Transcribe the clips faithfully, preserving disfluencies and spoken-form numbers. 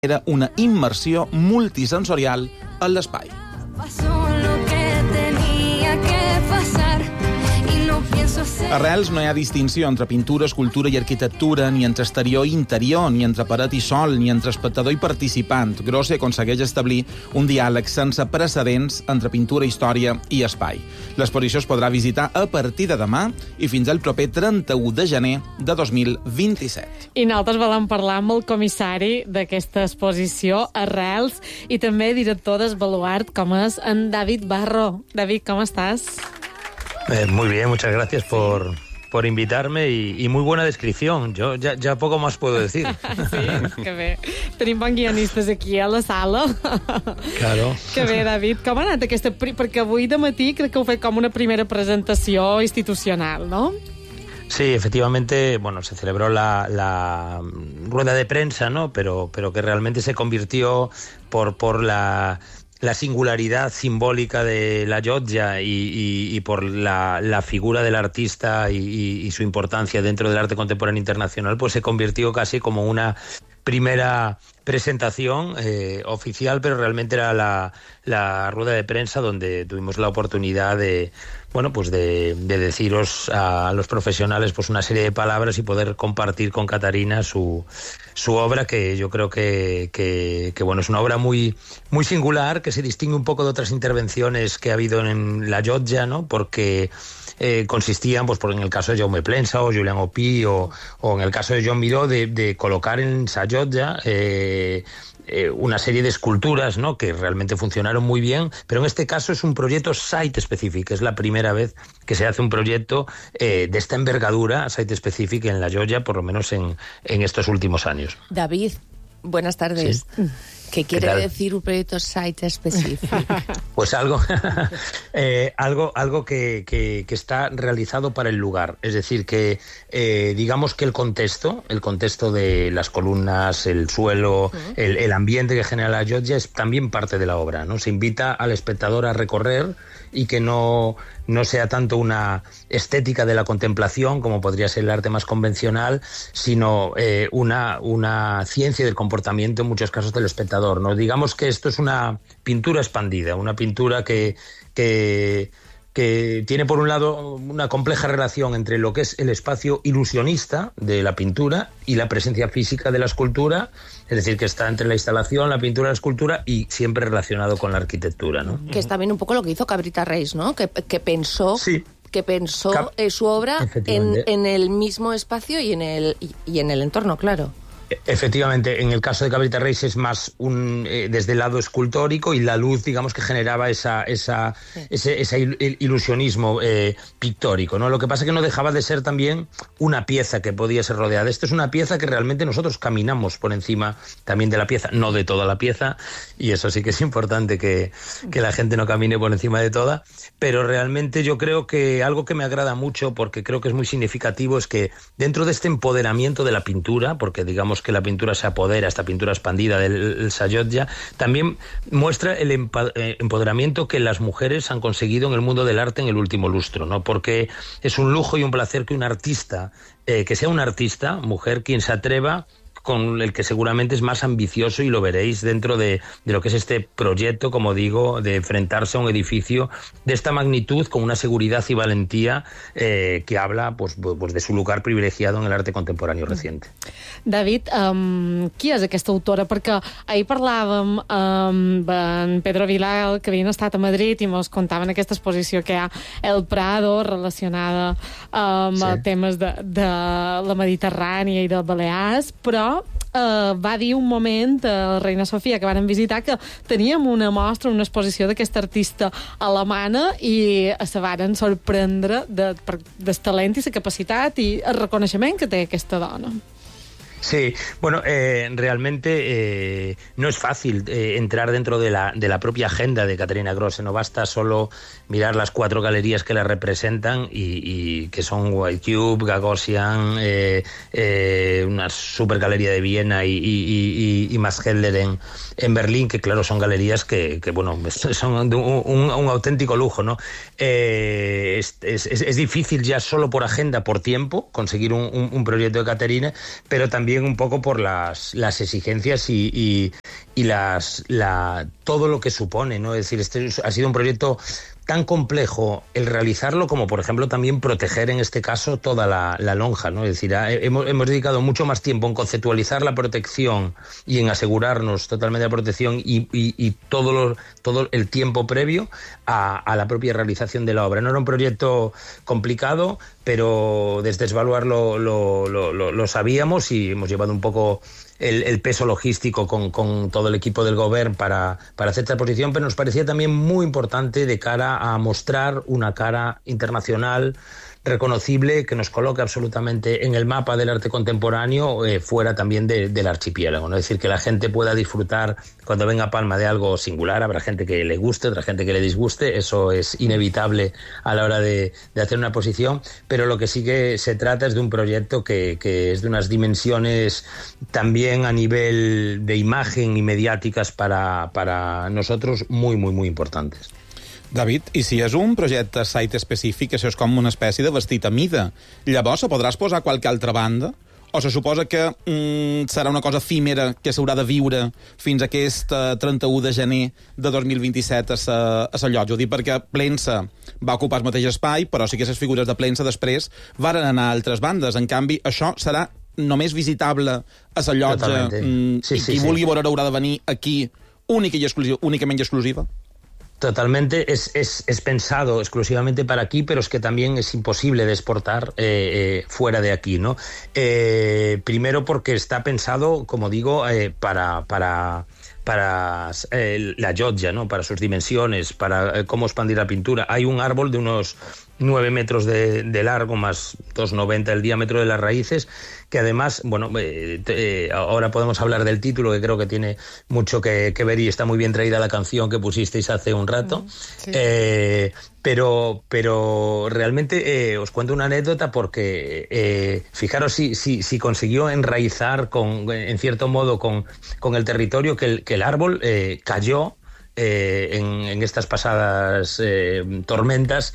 era una immersió multisensorial en l'espai. A Arrels no hi ha distinció entre pintura, escultura i arquitectura, ni entre exterior i interior, ni entre paret i sol, ni entre espectador i participant. Grosse aconsegueix establir un diàleg sense precedents entre pintura, història i espai. L'exposició es podrà visitar a partir de demà i fins al proper trenta-u de gener de dos mil vint-i-set. I nosaltres volem parlar amb el comissari d'aquesta exposició, Arrels, i també director d'Esbaluart, com és en David Barro. David, com estàs? Eh, muy bien, muchas gracias por, por invitarme y, y muy buena descripción. Yo ya, ya poco más puedo decir. Sí, que bé. Tenim bons guionistes aquí a la sala. Claro. Que bé, David. Com ha anat aquesta... Perquè avui de matí crec que heu fet com una primera presentació institucional, ¿no? Sí, efectivamente, bueno, se celebró la, la rueda de prensa, ¿no? Pero, pero que realmente se convirtió por, por la... la singularidad simbólica de la Llotja y, y, y por la, la figura del artista y, y, y su importancia dentro del arte contemporáneo internacional, pues se convirtió casi como una primera presentación eh, oficial, pero realmente era la, la rueda de prensa donde tuvimos la oportunidad de, bueno, pues de, de deciros a los profesionales pues una serie de palabras y poder compartir con Catarina su, su obra, que yo creo que, que, que bueno, es una obra muy, muy singular, que se distingue un poco de otras intervenciones que ha habido en la Llotja, ¿no? Porque Eh, consistían, pues por en el caso de Jaume Plensa o Julián Opí o, o en el caso de Joan Miró, de, de colocar en sa Llotja eh, eh, una serie de esculturas, ¿no? Que realmente funcionaron muy bien, pero en este caso es un proyecto site-specific, es la primera vez que se hace un proyecto eh, de esta envergadura site-specific en la Llotja, por lo menos en, en estos últimos años. David, buenas tardes. Sí. ¿Qué quiere ¿Qué decir un proyecto site-specific? Pues algo, eh, algo, algo que, que, que está realizado para el lugar. Es decir, que eh, digamos que el contexto, el contexto de las columnas, el suelo, uh-huh. el, el ambiente que genera la Llotja es también parte de la obra, ¿no? Se invita al espectador a recorrer y que no, no sea tanto una estética de la contemplación, como podría ser el arte más convencional, sino eh, una, una ciencia del comportamiento, en muchos casos, del espectador, ¿no? Digamos que esto es una pintura expandida, una pintura que, que, que tiene, por un lado, una compleja relación entre lo que es el espacio ilusionista de la pintura y la presencia física de la escultura, es decir, que está entre la instalación, la pintura, la escultura y siempre relacionado con la arquitectura, ¿no? Que es también un poco lo que hizo Cabrita Reis, ¿no? Que, que pensó... Sí. que pensó Cap- eh, su obra en, en el mismo espacio y en el, y, y en el entorno, claro. Efectivamente, en el caso de Cabrita Reis es más un eh, desde el lado escultórico y la luz, digamos, que generaba esa, esa, sí. ese, ese ilusionismo eh, pictórico, ¿no? Lo que pasa es que no dejaba de ser también una pieza que podía ser rodeada. Esto es una pieza que realmente nosotros caminamos por encima también de la pieza, no de toda la pieza, y eso sí que es importante que, que la gente no camine por encima de toda, pero realmente yo creo que algo que me agrada mucho, porque creo que es muy significativo, es que dentro de este empoderamiento de la pintura, porque digamos que la pintura se apodera, esta pintura expandida del sa Llotja, también muestra el empoderamiento que las mujeres han conseguido en el mundo del arte en el último lustro, ¿no? Porque es un lujo y un placer que un artista, eh, que sea una artista, mujer, quien se atreva con el que seguramente es más ambicioso, y lo veréis dentro de, de lo que es este proyecto, como digo, de enfrentarse a un edificio de esta magnitud con una seguridad y valentía eh, que habla pues, pues de su lugar privilegiado en el arte contemporáneo reciente. David, um, qui és aquesta autora? Perquè ahir parlàvem amb en Pedro Vilar, que havien estat a Madrid i ens contaven aquesta exposició que hi ha El Prado, relacionada amb sí. temes de, de la Mediterrània i de Balears, però Uh, va dir un moment a la Reina Sofia, que van visitar, que teníem una mostra, una exposició d'aquesta artista alemana i se varen sorprendre de, del talent i la capacitat i el reconeixement que té aquesta dona. Sí, bueno, eh, realmente eh, no es fácil eh, entrar dentro de la, de la propia agenda de Katarina Grosse. No basta solo mirar las cuatro galerías que la representan y, y que son White Cube, Gagosian, eh, eh, una super galería de Viena y, y, y, y Maschedler en, en Berlín, que claro, son galerías que, que bueno, son de un, un, un auténtico lujo, ¿no? Eh, es, es, es difícil ya solo por agenda, por tiempo, conseguir un, un, un proyecto de Catarina, pero también también un poco por las, las exigencias y, y, y las, la, todo lo que supone, ¿no? Es decir, este ha sido un proyecto tan complejo el realizarlo como, por ejemplo, también proteger en este caso toda la, la lonja, ¿no? Es decir, hemos, hemos dedicado mucho más tiempo en conceptualizar la protección y en asegurarnos totalmente la protección y, y, y todo, lo, todo el tiempo previo a, a la propia realización de la obra. No era un proyecto complicado, pero desde Svalbard lo, lo, lo, lo, lo sabíamos y hemos llevado un poco el, el peso logístico con, con todo el equipo del Govern para, para hacer esta exposición, pero nos parecía también muy importante de cara a mostrar una cara internacional reconocible que nos coloque absolutamente en el mapa del arte contemporáneo eh, fuera también de, del archipiélago, ¿no? Es decir, que la gente pueda disfrutar cuando venga a Palma de algo singular. Habrá gente que le guste, otra gente que le disguste, eso es inevitable a la hora de, de hacer una exposición, pero lo que sí que se trata es de un proyecto que, que es de unas dimensiones también a nivel de imagen y mediáticas para, para nosotros muy, muy, muy importantes. David, i si és un projecte site específic, això és com una espècie de vestit a mida, llavors se podràs posar a qualque altra banda? O se suposa que mm, serà una cosa efímera que s'haurà de viure fins a aquest uh, trenta-u de gener de dos mil vint-i-set a sa, a sa llotja? Ho dic perquè Plensa va ocupar el mateix espai, però sí que les figures de Plensa després varen anar a altres bandes. En canvi, això serà només visitable a sa llotja, mm, sí, sí, i qui sí. vulgui veure haurà de venir aquí única i exclusiva, únicament i exclusiva? Totalmente, es, es, es pensado exclusivamente para aquí, pero es que también es imposible de exportar eh, eh, fuera de aquí, ¿no? Eh, primero porque está pensado, como digo, eh, para, para, para eh, la llotja, ¿no? Para sus dimensiones, para eh, cómo expandir la pintura. Hay un árbol de unos nueve metros de, de largo, más dos noventa el diámetro de las raíces, que además, bueno, eh, eh, ahora podemos hablar del título, que creo que tiene mucho que, que ver y está muy bien traída la canción que pusisteis hace un rato, sí. eh, pero, pero realmente eh, os cuento una anécdota porque eh, fijaros si, si, si consiguió enraizar con, en cierto modo con, con el territorio que el, que el árbol eh, cayó Eh, en, en estas pasadas eh, tormentas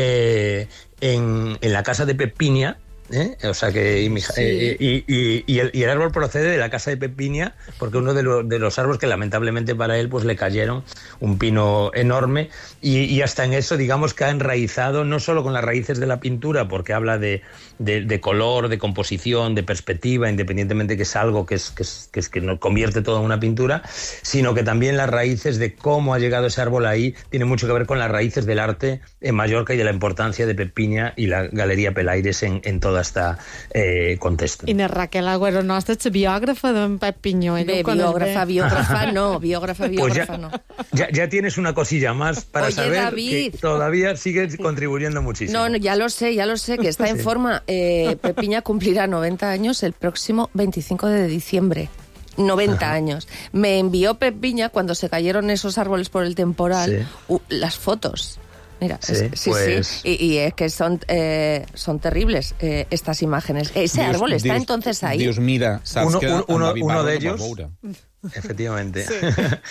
eh, en, en la casa de Pepinia, ¿eh? O sea que y, sí. eh, y, y, y, el, y el árbol procede de la casa de Pepinia, porque uno de, lo, de los árboles que lamentablemente para él pues le cayeron, un pino enorme, y, y hasta en eso digamos que ha enraizado no solo con las raíces de la pintura, porque habla de, de, de color, de composición, de perspectiva, independientemente que es algo que es que, es, que, es, que nos convierte todo en una pintura, sino que también las raíces de cómo ha llegado ese árbol ahí tiene mucho que ver con las raíces del arte en Mallorca y de la importancia de Pepinia y la Galería Pelaires en, en toda esta eh, contexto. Inés Raquel Agüero Nostra és biògrafa d'en Pep Pinyó. Bé, biògrafa, biògrafa no, biògrafa, biògrafa pues ya, no. Ya, ya tienes una cosilla más para Oye, saber David, que todavía sigues contribuyendo muchísimo. No, no, ya lo sé, ya lo sé, que está sí. en forma. Eh, Pepiña cumplirá noventa años el próximo veinticinco de diciembre. noventa Ajá. años. Me envió Pepiña, cuando se cayeron esos árboles por el temporal, sí. uh, las fotos. Mira, sí, es, sí, pues... sí. Y, y es que son, eh, son terribles eh, estas imágenes. Ese Dios, árbol está Dios, entonces ahí. Dios, mira, saps uno, que uno, uno, uno de ellos, efectivamente, sí.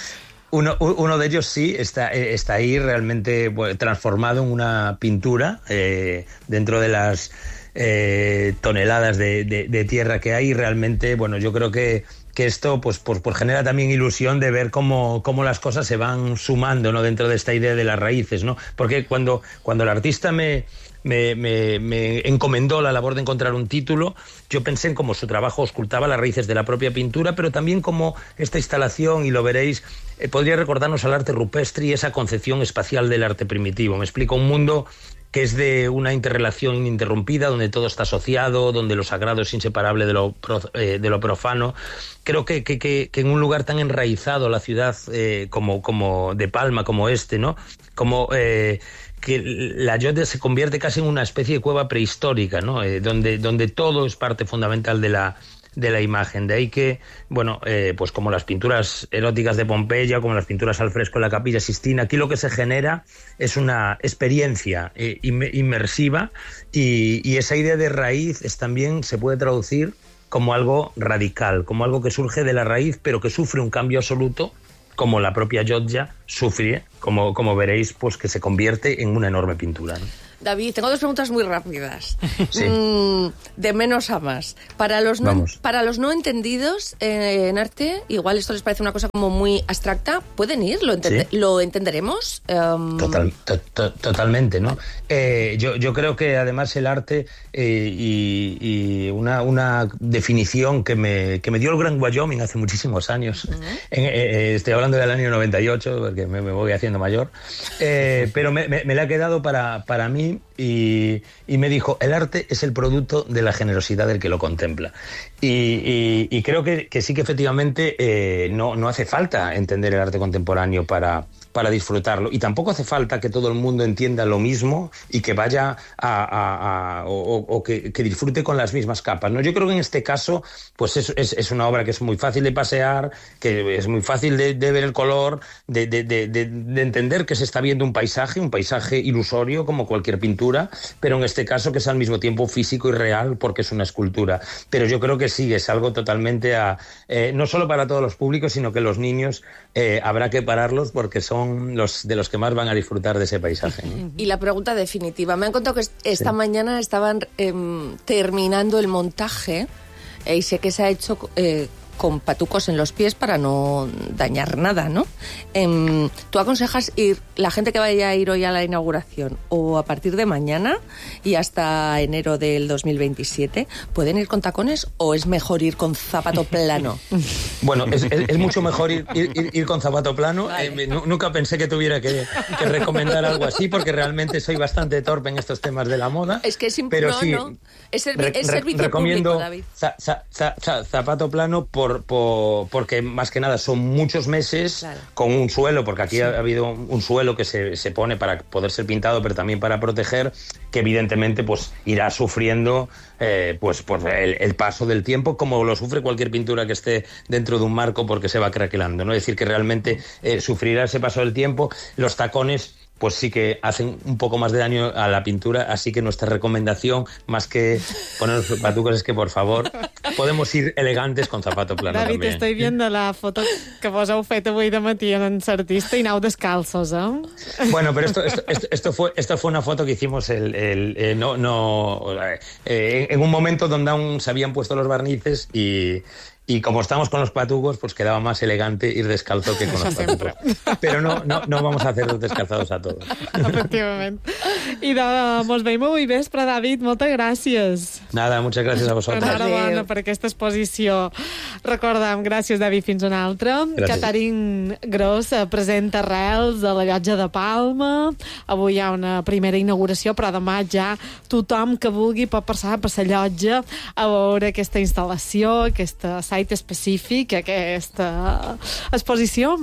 uno, uno de ellos sí está, está ahí realmente bueno, transformado en una pintura eh, dentro de las eh, toneladas de, de, de tierra que hay. Realmente, bueno, yo creo que que esto pues, pues, pues genera también ilusión de ver cómo, cómo las cosas se van sumando, ¿no? Dentro de esta idea de las raíces, ¿no? Porque cuando, cuando el artista me, me, me, me encomendó la labor de encontrar un título, yo pensé en cómo su trabajo ocultaba las raíces de la propia pintura, pero también como esta instalación, y lo veréis, eh, podría recordarnos al arte rupestre y esa concepción espacial del arte primitivo. Me explico, un mundo que es de una interrelación ininterrumpida, donde todo está asociado, donde lo sagrado es inseparable de lo, eh, de lo profano. Creo que, que, que, que en un lugar tan enraizado, la ciudad eh, como, como de Palma, como este, ¿no? Como eh, que la llotja se convierte casi en una especie de cueva prehistórica, ¿no? Eh, donde, donde todo es parte fundamental de la de la imagen. De ahí que, bueno, eh, pues como las pinturas eróticas de Pompeya, como las pinturas al fresco en la Capilla Sistina, aquí lo que se genera es una experiencia eh, inmersiva y, y esa idea de raíz es también se puede traducir como algo radical, como algo que surge de la raíz, pero que sufre un cambio absoluto, como la propia llotja sufre, como, como veréis, pues que se convierte en una enorme pintura, ¿no? David, tengo dos preguntas muy rápidas. Sí. Mm, de menos a más. Para los no, Vamos. para los no entendidos eh, en arte, igual esto les parece una cosa como muy abstracta, ¿pueden ir? ¿Lo, entende- Sí. ¿lo entenderemos? Um, Total, to, to, totalmente, ¿no? Eh, yo, yo creo que además el arte eh, y, y una, una definición que me, que me dio el Gran Wyoming hace muchísimos años, uh-huh. en, eh, estoy hablando del año noventa y ocho, porque me, me voy haciendo mayor, eh, pero me, me, me la ha quedado para, para mí y, y me dijo, el arte es el producto de la generosidad del que lo contempla. Y, y, y creo que, que sí que efectivamente eh, no, no hace falta entender el arte contemporáneo para... para disfrutarlo. Y tampoco hace falta que todo el mundo entienda lo mismo y que vaya a... a, a o, o que, que disfrute con las mismas capas, ¿no? Yo creo que en este caso pues es, es, es una obra que es muy fácil de pasear, que es muy fácil de, de ver el color, de, de, de, de, de entender que se está viendo un paisaje, un paisaje ilusorio como cualquier pintura, pero en este caso que es al mismo tiempo físico y real porque es una escultura. Pero yo creo que sí, es algo totalmente a... Eh, no solo para todos los públicos, sino que los niños eh, habrá que pararlos porque son los de los que más van a disfrutar de ese paisaje, ¿no? Y la pregunta definitiva. Me han contado que esta sí. mañana estaban eh, terminando el montaje eh, y sé que se ha hecho eh, con patucos en los pies para no dañar nada, ¿no? Eh, ¿Tú aconsejas ir, la gente que vaya a ir hoy a la inauguración o a partir de mañana y hasta enero del dos mil veintisiete, pueden ir con tacones o es mejor ir con zapato plano? Bueno, es, es, es mucho mejor ir, ir, ir con zapato plano. Vale. Eh, nunca pensé que tuviera que, que recomendar algo así porque realmente soy bastante torpe en estos temas de la moda. Es que es imp- pero no, sí, no. Es, servi- re, es servicio recomiendo público, David. Za, za, za, za, zapato plano por, por, porque más que nada son muchos meses claro. con un suelo, porque aquí sí. ha habido un suelo que se, se pone para poder ser pintado, pero también para proteger, que evidentemente pues irá sufriendo eh, pues, pues el, el paso del tiempo, como lo sufre cualquier pintura que esté dentro de un marco porque se va craquelando, ¿no? Es decir, que realmente eh, sufrirá ese paso del tiempo. Los tacones pues sí que hacen un poco más de daño a la pintura, así que nuestra recomendación, más que poner los patucos, es que por favor podemos ir elegantes con zapato plano. David, también. estoy viendo la foto que vos heu fet avui de matí en Artista y anau descalzos, ¿eh? Bueno, pero esto, esto, esto, esto, fue, esto fue una foto que hicimos el, el, eh, no, no, eh, en un momento donde aún se habían puesto los barnices y... Y como estamos con los patucos, pues quedaba más elegante ir descalzo que con los patucos. Pero no, no, no vamos a hacer descalzados a todos. Efectivament. I de, mos veiem avui vespre, David. Moltes gràcies. Nada, muchas gracias a vosotros. Enhorabona per aquesta exposició. Recordem, gràcies, David, fins una altra. Catarín Gros presenta Arrels a la Llotja de Palma. Avui hi ha una primera inauguració, però demà ja tothom que vulgui pot passar per la llotja a veure aquesta instal·lació, aquesta site específic, aquesta exposició.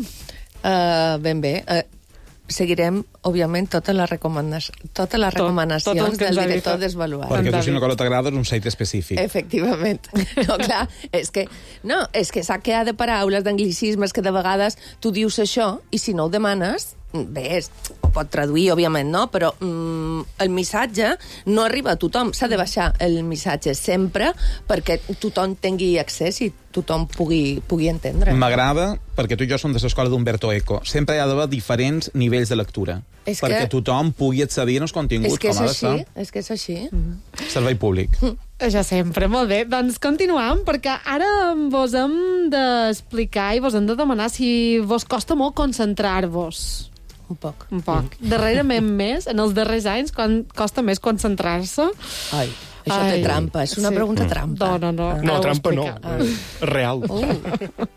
Uh, ben bé. Uh, seguirem, òbviament, totes les recomanacions, totes les recomanacions tot, tot del director d'Esvaluat. Perquè tu, si no que no t'agrada, és un site específic. Efectivament. No, clar, és que, no, és que s'ha quedat de paraules, d'anglicismes, que de vegades tu dius això i si no ho demanes, bé, ho pot traduir, òbviament, no? Però mm, el missatge no arriba a tothom. S'ha de baixar el missatge sempre perquè tothom tingui accés i tothom pugui, pugui entendre. M'agrada, perquè tu i jo som de l'escola d'Umberto Eco. Sempre hi ha d'haver diferents nivells de lectura. És perquè que... tothom pugui accedir als continguts, com ha de ser. És que és així. Mm-hmm. Servei públic. Ja sempre, molt bé. Doncs continuem, perquè ara vos hem d'explicar i vos hem de demanar si vos costa molt concentrar-vos. Un poc. Un poc. Mm. Darrerament més, en els darrers anys, quan costa més concentrar-se. Ai, això Ai. té trampa, és una sí. pregunta trampa. No, no, no. No, trampa no. Ai. Real. Uh.